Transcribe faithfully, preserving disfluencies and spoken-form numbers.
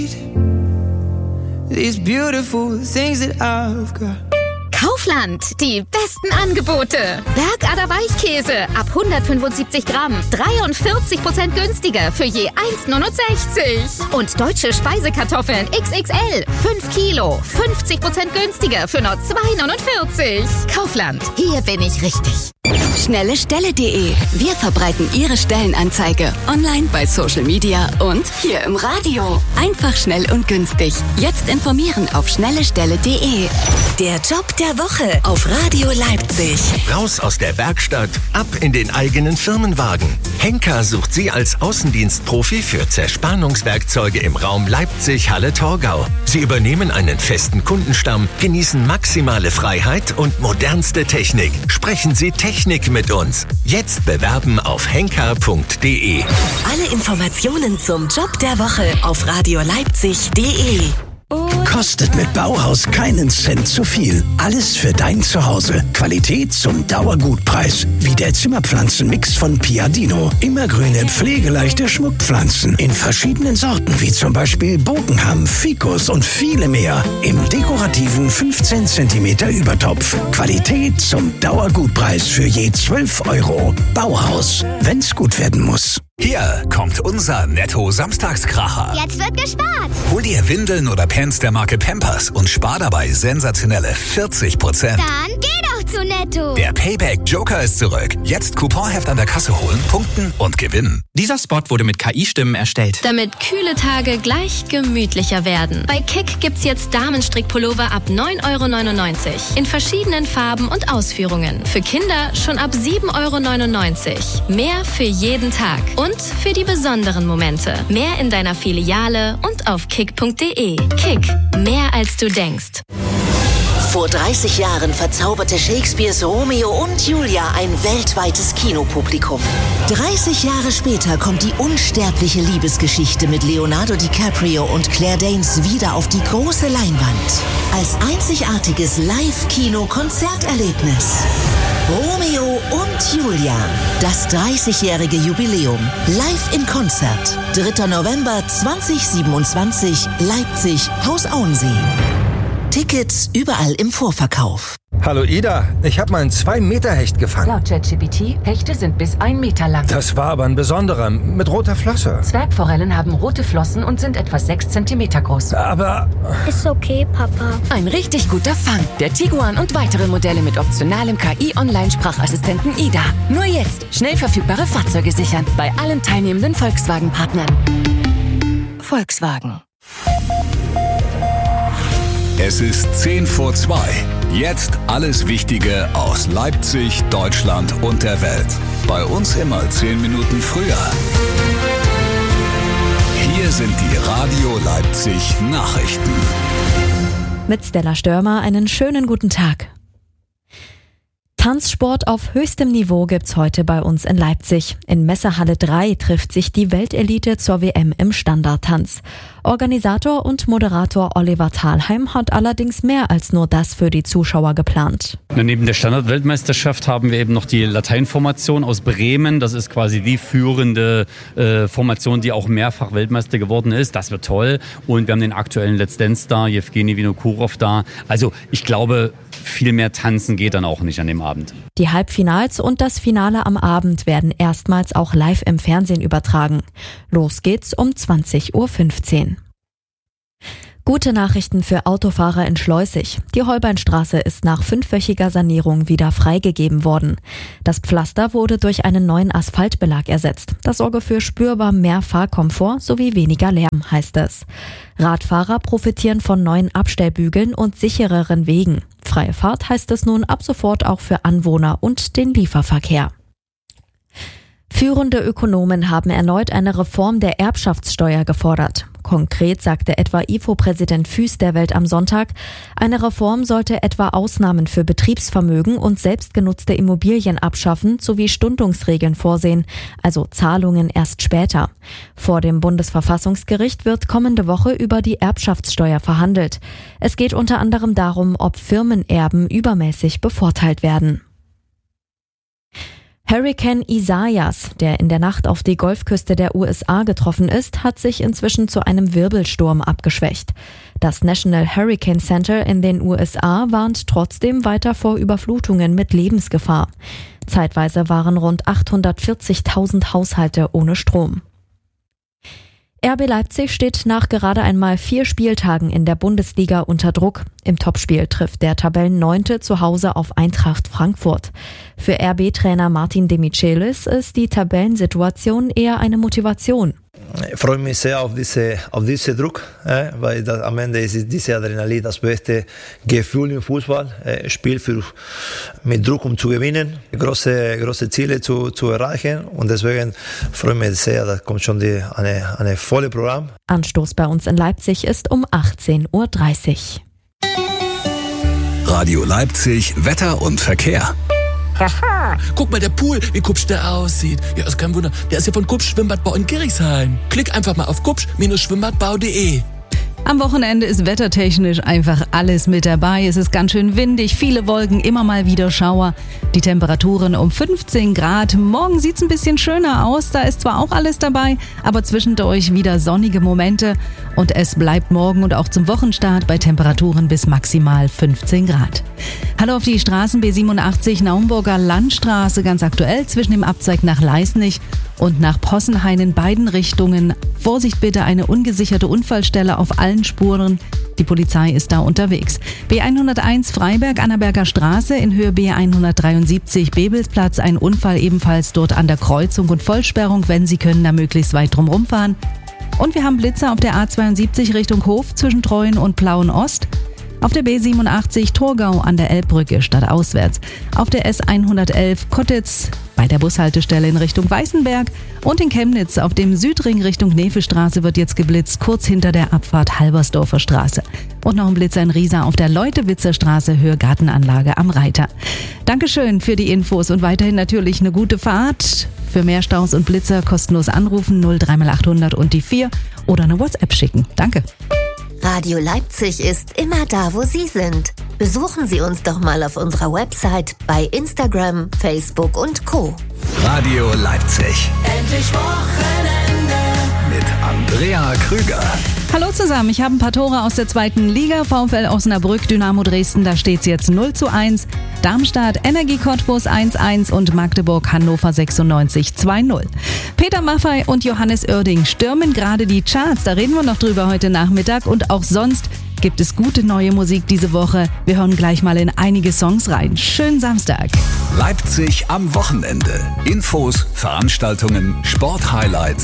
These beautiful things that I've got. Kaufland, die besten Angebote. Bergader Weichkäse ab hundertfünfundsiebzig Gramm, dreiundvierzig Prozent günstiger für je eins Komma neunundsechzig. Und deutsche Speisekartoffeln X X L, fünf Kilo, fünfzig Prozent günstiger für nur zwei Komma neunundvierzig. Kaufland, hier bin ich richtig. schnelle stelle punkt de. Wir verbreiten Ihre Stellenanzeige online, bei Social Media und hier im Radio. Einfach, schnell und günstig. Jetzt informieren auf schnelle stelle punkt de. Der Job der Woche auf Radio Leipzig. Raus aus der Werkstatt, ab in den eigenen Firmenwagen. Henker sucht Sie als Außendienstprofi für Zerspannungswerkzeuge im Raum Leipzig-Halle-Torgau. Sie übernehmen einen festen Kundenstamm, genießen maximale Freiheit und modernste Technik. Sprechen Sie Technik mit uns. Jetzt bewerben auf henker punkt de. Alle Informationen zum Job der Woche auf radio leipzig punkt de. Kostet mit Bauhaus keinen Cent zu viel. Alles für dein Zuhause. Qualität zum Dauergutpreis. Wie der Zimmerpflanzenmix von Piadino. Immergrüne, pflegeleichte Schmuckpflanzen. In verschiedenen Sorten, wie zum Beispiel Bogenham, Ficus und viele mehr. Im dekorativen fünfzehn Zentimeter Übertopf. Qualität zum Dauergutpreis für je zwölf Euro. Bauhaus, wenn's gut werden muss. Hier kommt unser Netto-Samstagskracher. Jetzt wird gespart. Hol dir Windeln oder Pants der Marke Pampers und spar dabei sensationelle vierzig Prozent. Dann geh doch zu Netto. Der Payback Joker ist zurück. Jetzt Couponheft an der Kasse holen, punkten und gewinnen. Dieser Spot wurde mit K I-Stimmen erstellt. Damit kühle Tage gleich gemütlicher werden. Bei Kick gibt's jetzt Damenstrickpullover ab neun Euro neunundneunzig. In verschiedenen Farben und Ausführungen. Für Kinder schon ab sieben Euro neunundneunzig. Mehr für jeden Tag. Und für die besonderen Momente. Mehr in deiner Filiale und auf kick punkt de. Kick, mehr als du denkst. Vor dreißig Jahren verzauberte Shakespeares Romeo und Julia ein weltweites Kinopublikum. dreißig Jahre später kommt die unsterbliche Liebesgeschichte mit Leonardo DiCaprio und Claire Danes wieder auf die große Leinwand. Als einzigartiges Live-Kino-Konzerterlebnis. Romeo und Julia. Das dreißigjährige Jubiläum. Live in Konzert. dritter November zweitausendsiebenundzwanzig. Leipzig, Haus Auensee. Tickets überall im Vorverkauf. Hallo Ida, ich habe mal einen zwei Meter Hecht gefangen. Laut ChatGPT, Hechte sind bis ein Meter lang. Das war aber ein besonderer, mit roter Flosse. Zwergforellen haben rote Flossen und sind etwa sechs Zentimeter groß. Aber... Ist okay, Papa. Ein richtig guter Fang. Der Tiguan und weitere Modelle mit optionalem K I-Online-Sprachassistenten Ida. Nur jetzt schnell verfügbare Fahrzeuge sichern. Bei allen teilnehmenden Volkswagen-Partnern. Volkswagen. Es ist zehn vor zwei. Jetzt alles Wichtige aus Leipzig, Deutschland und der Welt. Bei uns immer zehn Minuten früher. Hier sind die Radio Leipzig Nachrichten. Mit Stella Störmer einen schönen guten Tag. Tanzsport auf höchstem Niveau gibt's heute bei uns in Leipzig. In Messehalle drei trifft sich die Weltelite zur W M im Standardtanz. Organisator und Moderator Oliver Thalheim hat allerdings mehr als nur das für die Zuschauer geplant. Neben der Standardweltmeisterschaft haben wir eben noch die Lateinformation aus Bremen. Das ist quasi die führende äh, Formation, die auch mehrfach Weltmeister geworden ist. Das wird toll. Und wir haben den aktuellen Let's Dance-Star, Jewgeni Vinokurov, da. Also ich glaube, viel mehr tanzen geht dann auch nicht an dem Abend. Die Halbfinals und das Finale am Abend werden erstmals auch live im Fernsehen übertragen. Los geht's um zwanzig Uhr fünfzehn. Gute Nachrichten für Autofahrer in Schleusig. Die Holbeinstraße ist nach fünfwöchiger Sanierung wieder freigegeben worden. Das Pflaster wurde durch einen neuen Asphaltbelag ersetzt. Das sorge für spürbar mehr Fahrkomfort sowie weniger Lärm, heißt es. Radfahrer profitieren von neuen Abstellbügeln und sichereren Wegen. Freie Fahrt heißt es nun ab sofort auch für Anwohner und den Lieferverkehr. Führende Ökonomen haben erneut eine Reform der Erbschaftssteuer gefordert. Konkret sagte etwa I F O-Präsident Füß der Welt am Sonntag, eine Reform sollte etwa Ausnahmen für Betriebsvermögen und selbstgenutzte Immobilien abschaffen sowie Stundungsregeln vorsehen, also Zahlungen erst später. Vor dem Bundesverfassungsgericht wird kommende Woche über die Erbschaftssteuer verhandelt. Es geht unter anderem darum, ob Firmenerben übermäßig bevorteilt werden. Hurrikan Isaias, der in der Nacht auf die Golfküste der U S A getroffen ist, hat sich inzwischen zu einem Wirbelsturm abgeschwächt. Das National Hurricane Center in den U S A warnt trotzdem weiter vor Überflutungen mit Lebensgefahr. Zeitweise waren rund achthundertvierzigtausend Haushalte ohne Strom. R B Leipzig steht nach gerade einmal vier Spieltagen in der Bundesliga unter Druck. Im Topspiel trifft der Tabellenneunte zu Hause auf Eintracht Frankfurt. Für R B-Trainer Martin De Michelis ist die Tabellensituation eher eine Motivation. Ich freue mich sehr auf diese, auf diese Druck, äh, weil das, am Ende ist diese Adrenalin das beste Gefühl im Fußball. Äh, Spiel für, mit Druck, um zu gewinnen, große, große Ziele zu, zu erreichen, und deswegen freue ich mich sehr, da kommt schon die, eine, eine volle Programm. Anstoß bei uns in Leipzig ist um achtzehn Uhr dreißig. Radio Leipzig, Wetter und Verkehr. Haha, guck mal, der Pool, wie kupsch der aussieht. Ja, ist kein Wunder, der ist ja von Kupsch Schwimmbadbau in Gerichshain. Klick einfach mal auf kupsch Schwimmbadbau punkt de. Am Wochenende ist wettertechnisch einfach alles mit dabei. Es ist ganz schön windig, viele Wolken, immer mal wieder Schauer. Die Temperaturen um fünfzehn Grad. Morgen sieht's ein bisschen schöner aus. Da ist zwar auch alles dabei, aber zwischendurch wieder sonnige Momente. Und es bleibt morgen und auch zum Wochenstart bei Temperaturen bis maximal fünfzehn Grad. Hallo auf die Straßen B siebenundachtzig Naumburger Landstraße, ganz aktuell zwischen dem Abzweig nach Leisnig und nach Possenhain in beiden Richtungen. Vorsicht bitte, eine ungesicherte Unfallstelle auf allen Spuren. Die Polizei ist da unterwegs. B hunderteins Freiberg, Annaberger Straße in Höhe B hundertdreiundsiebzig Bebelsplatz. Ein Unfall ebenfalls dort an der Kreuzung und Vollsperrung. Wenn Sie können, da möglichst weit drum rumfahren. Und wir haben Blitzer auf der A zweiundsiebzig Richtung Hof zwischen Treuen und Plauen Ost. Auf der B siebenundachtzig Torgau an der Elbbrücke stadtauswärts. Auf der S hundertelf Kottitz bei der Bushaltestelle in Richtung Weißenberg. Und in Chemnitz auf dem Südring Richtung Nevestraße wird jetzt geblitzt, kurz hinter der Abfahrt Halbersdorfer Straße. Und noch ein Blitzer in Riesa auf der Leutewitzer Straße, Höhe Gartenanlage am Reiter. Dankeschön für die Infos und weiterhin natürlich eine gute Fahrt. Für mehr Staus und Blitzer kostenlos anrufen null drei mal achthundert und die vier oder eine WhatsApp schicken. Danke. Radio Leipzig ist immer da, wo Sie sind. Besuchen Sie uns doch mal auf unserer Website, bei Instagram, Facebook und Co. Radio Leipzig. Endlich Wochenende mit Andrea Krüger. Hallo zusammen, ich habe ein paar Tore aus der zweiten Liga. VfL Osnabrück, Dynamo Dresden, da steht es jetzt null zu eins. Darmstadt, Energie Cottbus eins eins und Magdeburg, Hannover sechsundneunzig zwei null. Peter Maffay und Johannes Oerding stürmen gerade die Charts. Da reden wir noch drüber heute Nachmittag. Und auch sonst gibt es gute neue Musik diese Woche. Wir hören gleich mal in einige Songs rein. Schönen Samstag. Leipzig am Wochenende. Infos, Veranstaltungen, Sporthighlights